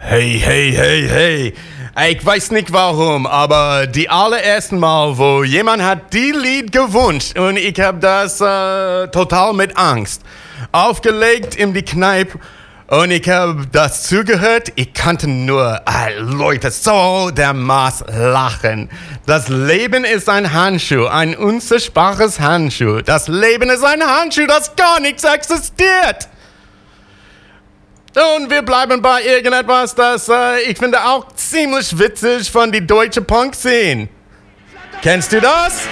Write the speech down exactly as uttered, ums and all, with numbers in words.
Hey, hey, hey, hey. Ich weiß nicht warum, aber die allerersten Mal, wo jemand hat die Lied gewünscht und ich habe das äh, total mit Angst aufgelegt in die Kneipe und ich habe das zugehört. Ich konnte nur äh, Leute so dermaßen lachen. Das Leben ist ein Handschuh, ein unsichtbares Handschuh. Das Leben ist ein Handschuh, das gar nichts existiert. Und wir bleiben bei irgendetwas, das äh, ich finde auch ziemlich witzig von die deutsche Punk-Szene. Kennst du das?